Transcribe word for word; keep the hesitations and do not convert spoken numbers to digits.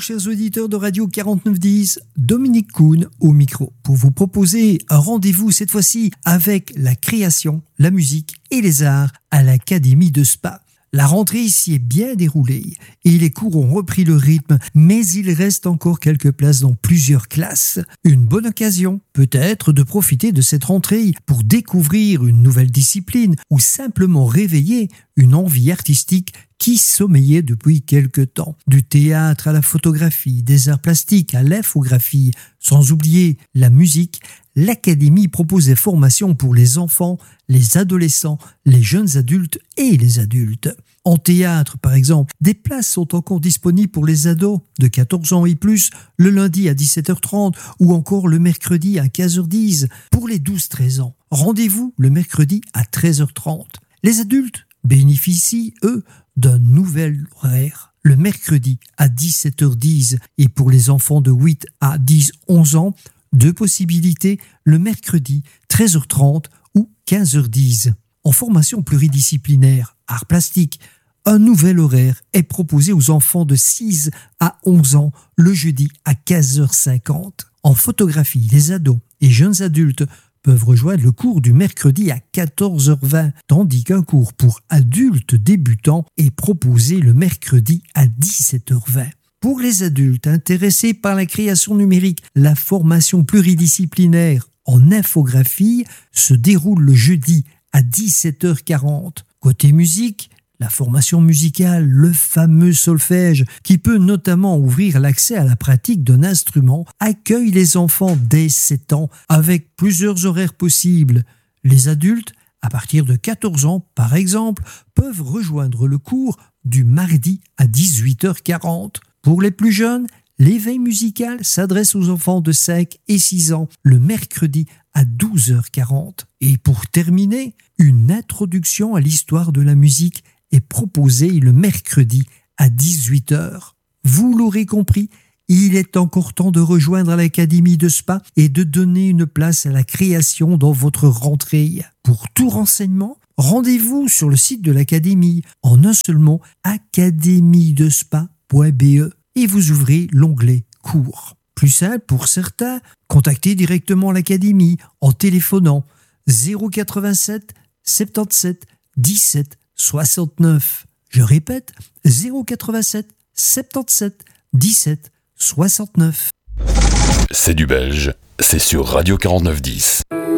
chers auditeurs de Radio quarante-neuf dix, Dominique Kuhn au micro pour vous proposer un rendez-vous cette fois-ci avec la création, la musique et les arts à l'Académie de Spa. La rentrée s'y est bien déroulée et les cours ont repris le rythme, mais il reste encore quelques places dans plusieurs classes. Une bonne occasion, peut-être, de profiter de cette rentrée pour découvrir une nouvelle discipline ou simplement réveiller une envie artistique qui sommeillait depuis quelque temps. Du théâtre à la photographie, des arts plastiques à l'infographie, sans oublier la musique, l'Académie propose des formations pour les enfants, les adolescents, les jeunes adultes et les adultes. En théâtre, par exemple, des places sont encore disponibles pour les ados de quatorze ans et plus, le lundi à dix-sept heures trente ou encore le mercredi à quinze heures dix. Pour les douze treize ans, rendez-vous le mercredi à treize heures trente. Les adultes bénéficient, eux, d'un nouvel horaire, le mercredi à dix-sept heures dix, et pour les enfants de huit à dix onze ans, deux possibilités, le mercredi treize heures trente ou quinze heures dix. En formation pluridisciplinaire, arts plastiques, un nouvel horaire est proposé aux enfants de six à onze ans le jeudi à quinze heures cinquante. En photographie, les ados et jeunes adultes peuvent rejoindre le cours du mercredi à quatorze heures vingt, tandis qu'un cours pour adultes débutants est proposé le mercredi à dix-sept heures vingt. Pour les adultes intéressés par la création numérique, la formation pluridisciplinaire en infographie se déroule le jeudi à dix-sept heures quarante. Côté musique, la formation musicale, le fameux solfège, qui peut notamment ouvrir l'accès à la pratique d'un instrument, accueille les enfants dès sept ans avec plusieurs horaires possibles. Les adultes, à partir de quatorze ans par exemple, peuvent rejoindre le cours du mardi à dix-huit heures quarante. Pour les plus jeunes, l'éveil musical s'adresse aux enfants de cinq et six ans le mercredi à douze heures quarante. Et pour terminer, une introduction à l'histoire de la musique est proposée le mercredi à dix-huit heures. Vous l'aurez compris, il est encore temps de rejoindre l'Académie de Spa et de donner une place à la création dans votre rentrée. Pour tout renseignement, rendez-vous sur le site de l'Académie en un seul mot, académie de spa point b e, et vous ouvrez l'onglet cours. Plus simple pour certains, contactez directement l'Académie en téléphonant zéro quatre-vingt-sept soixante-dix-sept dix-sept soixante-neuf. Je répète, zéro quatre-vingt-sept soixante-dix-sept dix-sept soixante-neuf. C'est du belge, c'est sur Radio quarante-neuf dix.